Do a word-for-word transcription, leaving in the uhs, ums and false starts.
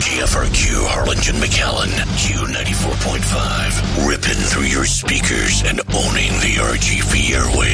G F R Q, Harlingen, McAllen, Q ninety-four point five, ripping through your speakers and owning the R G V airwaves.